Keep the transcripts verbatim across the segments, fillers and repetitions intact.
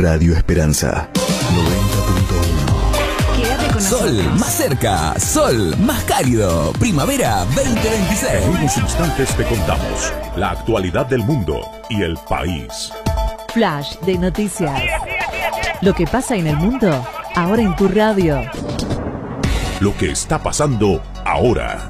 Radio Esperanza noventa punto uno. Quédate con Sol nosotros. más cerca, sol más cálido. Primavera veinte veintiséis. En unos instantes te contamos la actualidad del mundo y el país. Flash de noticias. Lo que pasa en el mundo, ahora en tu radio. Lo que está pasando ahora.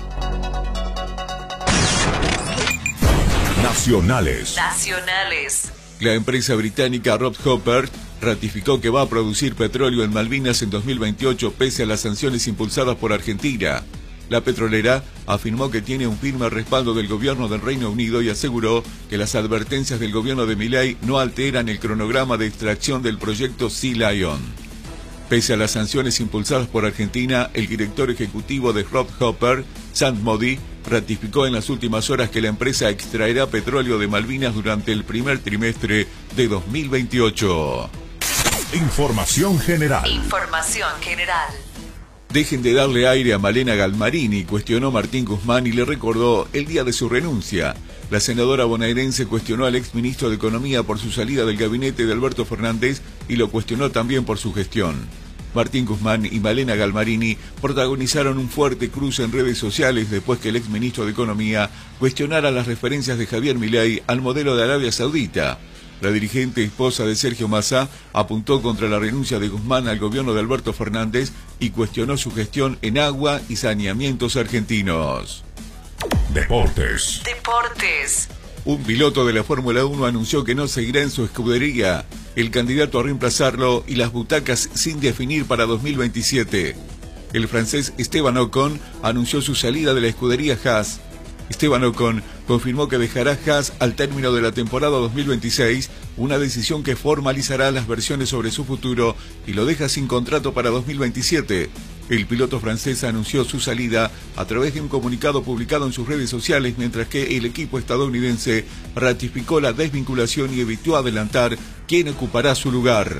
Nacionales. Nacionales. La empresa británica Rob Hopper ratificó que va a producir petróleo en Malvinas en dos mil veintiocho pese a las sanciones impulsadas por Argentina. La petrolera afirmó que tiene un firme respaldo del gobierno del Reino Unido y aseguró que las advertencias del gobierno de Milei no alteran el cronograma de extracción del proyecto Sea Lion. Pese a las sanciones impulsadas por Argentina, el director ejecutivo de Rob Hopper, Sam Modi, ratificó en las últimas horas que la empresa extraerá petróleo de Malvinas durante el primer trimestre de dos mil veintiocho. Información general. Información general. Dejen de darle aire a Malena Galmarini, cuestionó Martín Guzmán y le recordó el día de su renuncia. La senadora bonaerense cuestionó al exministro de Economía por su salida del gabinete de Alberto Fernández y lo cuestionó también por su gestión. Martín Guzmán y Malena Galmarini protagonizaron un fuerte cruce en redes sociales después que el exministro de Economía cuestionara las referencias de Javier Milei al modelo de Arabia Saudita. La dirigente esposa de Sergio Massa apuntó contra la renuncia de Guzmán al gobierno de Alberto Fernández y cuestionó su gestión en agua y saneamientos argentinos. Deportes. Deportes. Un piloto de la Fórmula uno anunció que no seguirá en su escudería, el candidato a reemplazarlo y las butacas sin definir para dos mil veintisiete. El francés Esteban Ocon anunció su salida de la escudería Haas. Esteban Ocon confirmó que dejará Haas al término de la temporada dos mil veintiséis, una decisión que formalizará las versiones sobre su futuro y lo deja sin contrato para dos mil veintisiete. El piloto francés anunció su salida a través de un comunicado publicado en sus redes sociales, mientras que el equipo estadounidense ratificó la desvinculación y evitó adelantar quién ocupará su lugar.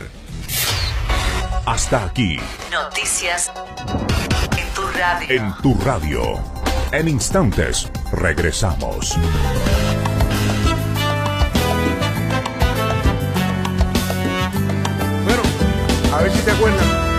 Hasta aquí. Noticias en tu radio. En tu radio. En instantes, regresamos. Bueno, a ver si te acuerdas.